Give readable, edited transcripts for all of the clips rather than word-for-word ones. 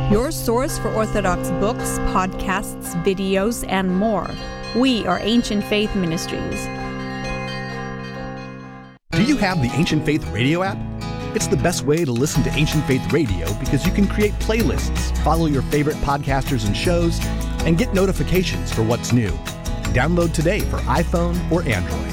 your source for Orthodox books, podcasts, videos, and more. We are Ancient Faith Ministries. Do you have the Ancient Faith Radio app? It's the best way to listen to Ancient Faith Radio because you can create playlists, follow your favorite podcasters and shows, and get notifications for what's new. Download today for iPhone or Android.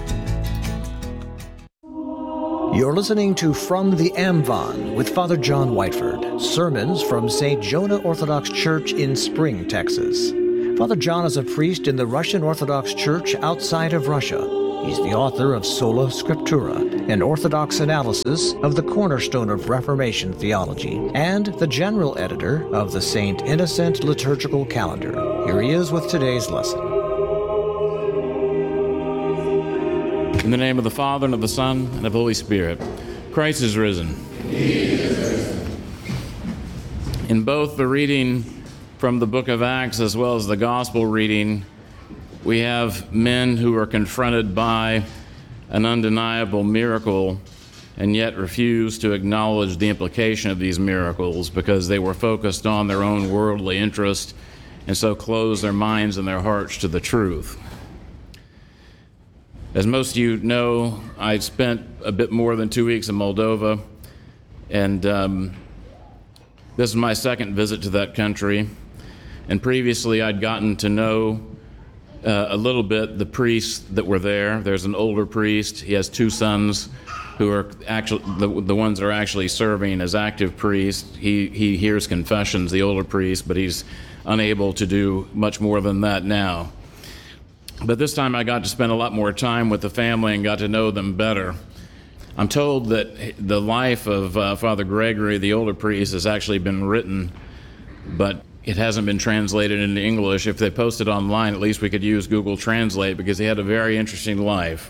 You're listening to From the Amvon with Father John Whiteford, sermons from St. Jonah Orthodox Church in Spring, Texas. Father John is a priest in the Russian Orthodox Church outside of Russia. He's the author of Sola Scriptura, an Orthodox analysis of the cornerstone of Reformation theology, and the general editor of the St. Innocent Liturgical Calendar. Here he is with today's lesson. In the name of the Father, and of the Son, and of the Holy Spirit. Christ is risen. He is risen. In both the reading from the book of Acts as well as the gospel reading, we have men who are confronted by an undeniable miracle and yet refuse to acknowledge the implication of these miracles because they were focused on their own worldly interest and so closed their minds and their hearts to the truth. As most of you know, I spent a bit more than 2 weeks in Moldova, and this is my second visit to that country. And previously, I'd gotten to know a little bit the priests that were there. There's an older priest. He has two sons who are actually the ones that are actually serving as active priests. He hears confessions, the older priest, but he's unable to do much more than that now. But this time I got to spend a lot more time with the family and got to know them better. I'm told that the life of Father Gregory, the older priest, has actually been written, but it hasn't been translated into English. If they post it online, at least we could use Google Translate because he had a very interesting life.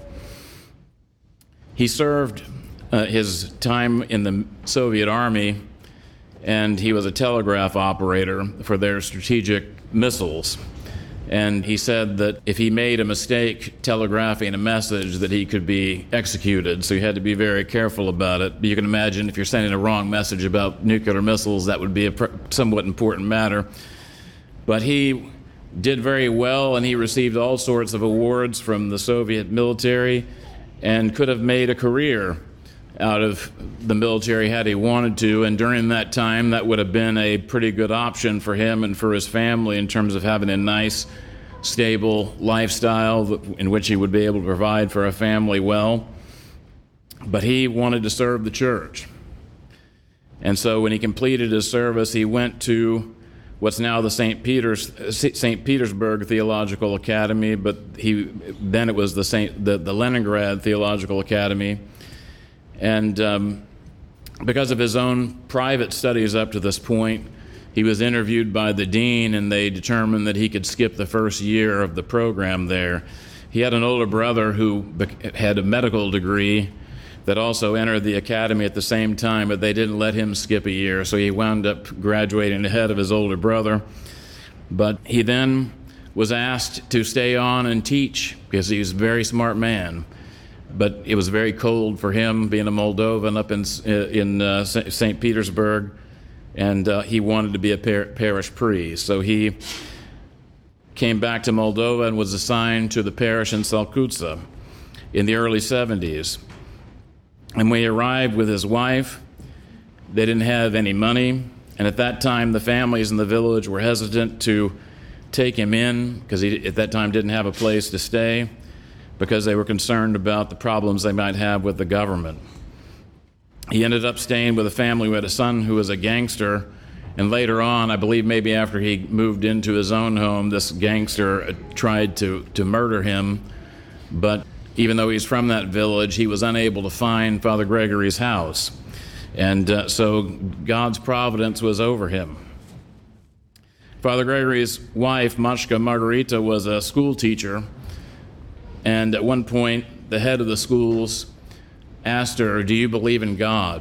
He served his time in the Soviet Army, and he was a telegraph operator for their strategic missiles. And he said that if he made a mistake telegraphing a message that he could be executed, so he had to be very careful about it. But you can imagine if you're sending a wrong message about nuclear missiles, that would be a somewhat important matter. But he did very well, and he received all sorts of awards from the Soviet military and could have made a career out of the military had he wanted to, and during that time that would have been a pretty good option for him and for his family in terms of having a nice, stable lifestyle in which he would be able to provide for a family well. But he wanted to serve the church. And so when he completed his service, he went to what's now the St. Petersburg Theological Academy, but then it was the Leningrad Theological Academy. And because of his own private studies up to this point, he was interviewed by the dean, and they determined that he could skip the first year of the program there. He had an older brother who had a medical degree that also entered the academy at the same time, but they didn't let him skip a year, so he wound up graduating ahead of his older brother. But he then was asked to stay on and teach because he was a very smart man. But it was very cold for him, being a Moldovan up in St. Petersburg, and he wanted to be a parish priest. So he came back to Moldova and was assigned to the parish in Salcutza in the early 70s. And when he arrived with his wife, they didn't have any money, and at that time the families in the village were hesitant to take him in because he at that time didn't have a place to stay, because they were concerned about the problems they might have with the government. He ended up staying with a family who had a son who was a gangster, and later on, I believe maybe after he moved into his own home, this gangster tried to murder him, but even though he's from that village, he was unable to find Father Gregory's house, and so God's providence was over him. Father Gregory's wife, Mashka Margarita, was a school teacher. And at one point, the head of the schools asked her, "Do you believe in God?"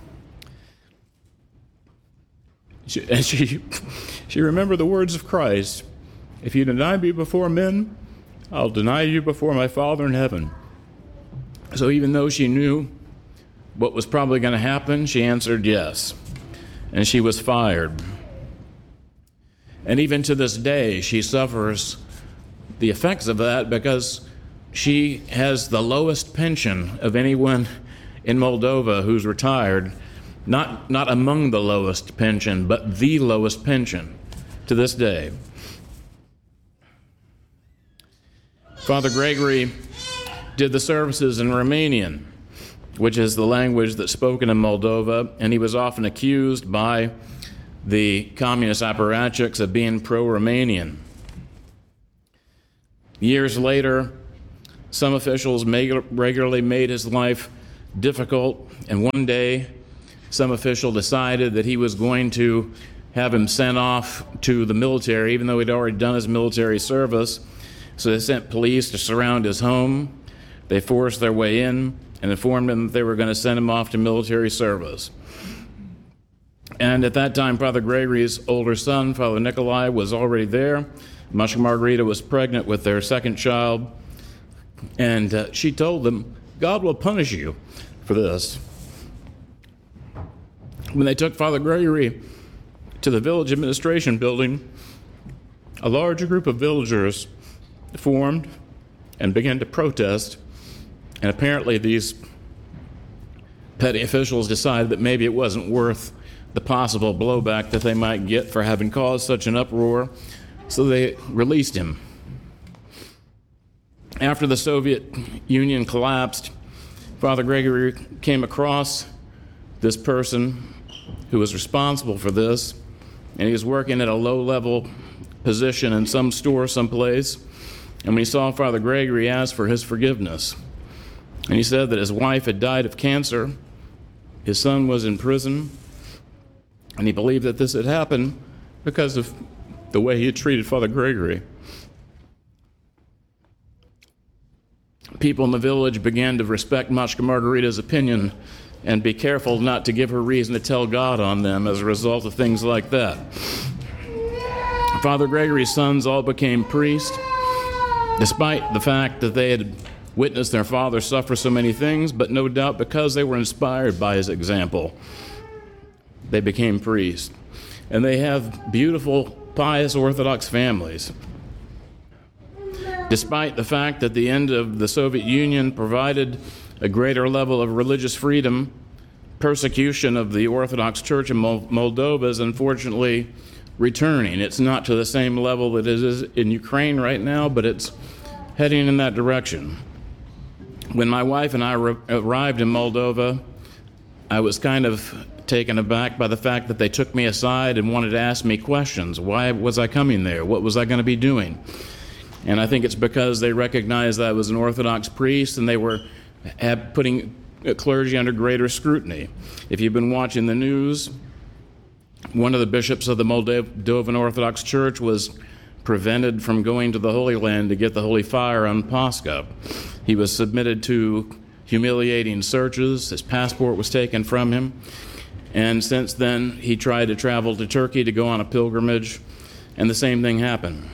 She remembered the words of Christ, "If you deny me before men, I'll deny you before my Father in heaven." So even though she knew what was probably going to happen, she answered yes. And she was fired. And even to this day, she suffers the effects of that because she has the lowest pension of anyone in Moldova who's retired. Not among the lowest pension, but the lowest pension to this day. Father Gregory did the services in Romanian, which is the language that's spoken in Moldova, and he was often accused by the communist apparatchiks of being pro-Romanian. Years later, some officials regularly made his life difficult, and one day some official decided that he was going to have him sent off to the military, even though he'd already done his military service. So they sent police to surround his home. They forced their way in and informed him that they were going to send him off to military service. And at that time, Father Gregory's older son, Father Nikolai, was already there. Masha Margarita was pregnant with their second child. And she told them, God will punish you for this. When they took Father Gregory to the village administration building, a large group of villagers formed and began to protest. And apparently these petty officials decided that maybe it wasn't worth the possible blowback that they might get for having caused such an uproar, so they released him. After the Soviet Union collapsed, Father Gregory came across this person who was responsible for this, and he was working at a low-level position in some store someplace. And when he saw Father Gregory, he asked for his forgiveness. And he said that his wife had died of cancer, his son was in prison, and he believed that this had happened because of the way he had treated Father Gregory. People in the village began to respect Mashka Margarita's opinion and be careful not to give her reason to tell God on them as a result of things like that. Father Gregory's sons all became priests, despite the fact that they had witnessed their father suffer so many things, but no doubt because they were inspired by his example, they became priests. And they have beautiful, pious Orthodox families. Despite the fact that the end of the Soviet Union provided a greater level of religious freedom, persecution of the Orthodox Church in Moldova is unfortunately returning. It's not to the same level that it is in Ukraine right now, but it's heading in that direction. When my wife and I arrived in Moldova, I was kind of taken aback by the fact that they took me aside and wanted to ask me questions. Why was I coming there? What was I going to be doing? And I think it's because they recognized that I was an Orthodox priest and they were putting clergy under greater scrutiny. If you've been watching the news, one of the bishops of the Moldovan Orthodox Church was prevented from going to the Holy Land to get the Holy Fire on Pascha. He was submitted to humiliating searches. His passport was taken from him. And since then, he tried to travel to Turkey to go on a pilgrimage, and the same thing happened.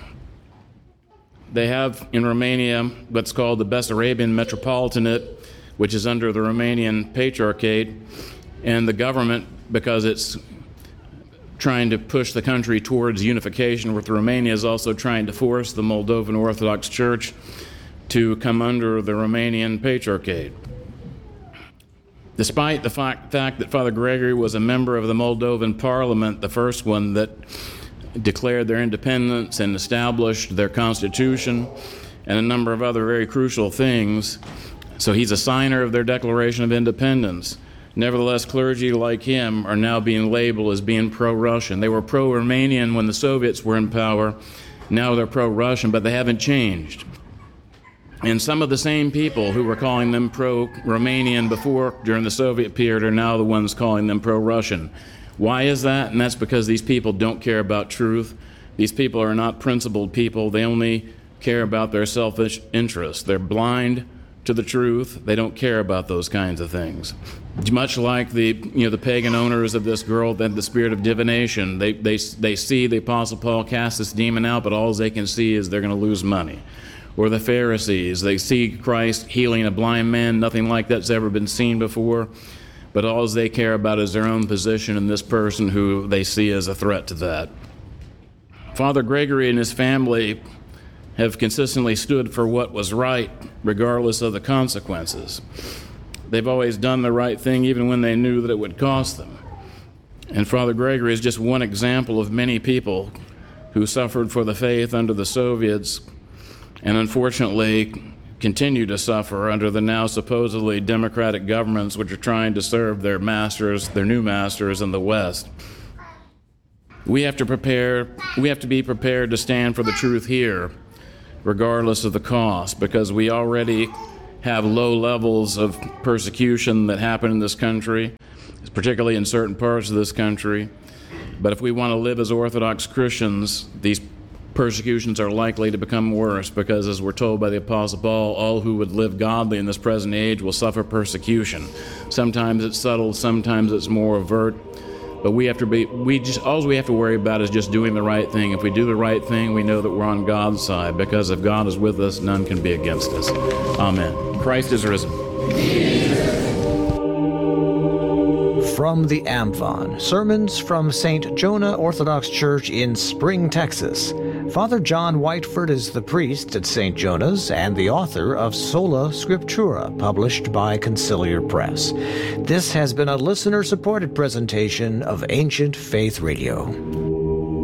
They have in Romania what's called the Bessarabian Metropolitanate, which is under the Romanian Patriarchate, and the government, because it's trying to push the country towards unification with Romania, is also trying to force the Moldovan Orthodox Church to come under the Romanian Patriarchate. Despite the fact that Father Gregory was a member of the Moldovan Parliament, the first one that declared their independence and established their constitution and a number of other very crucial things, so he's a signer of their Declaration of Independence. Nevertheless, clergy like him are now being labeled as being pro-Russian. They were pro-Romanian when the Soviets were in power. Now they're pro-Russian, but they haven't changed. And some of the same people who were calling them pro-Romanian before, during the Soviet period, are now the ones calling them pro-Russian. Why is that? And that's because these people don't care about truth. These people are not principled people. They only care about their selfish interests. They're blind to the truth. They don't care about those kinds of things. Much like the pagan owners of this girl that had the spirit of divination. They see the Apostle Paul cast this demon out, but all they can see is they're going to lose money. Or the Pharisees, they see Christ healing a blind man, nothing like that's ever been seen before, but all they care about is their own position in this person who they see as a threat to that. Father Gregory and his family have consistently stood for what was right, regardless of the consequences. They've always done the right thing, even when they knew that it would cost them. And Father Gregory is just one example of many people who suffered for the faith under the Soviets and unfortunately continue to suffer under the now supposedly democratic governments which are trying to serve their masters, their new masters in the West. We have to be prepared to stand for the truth here, regardless of the cost, because we already have low levels of persecution that happen in this country, particularly in certain parts of this country. But if we want to live as Orthodox Christians, these persecutions are likely to become worse, because as we're told by the Apostle Paul, all who would live godly in this present age will suffer persecution. Sometimes it's subtle, sometimes it's more overt. But all we have to worry about is just doing the right thing. If we do the right thing, we know that we're on God's side, because if God is with us, none can be against us. Amen. Christ is risen. From the Amvon, sermons from St. Jonah Orthodox Church in Spring, Texas. Father John Whiteford is the priest at St. Jonah's and the author of Sola Scriptura, published by Conciliar Press. This has been a listener-supported presentation of Ancient Faith Radio.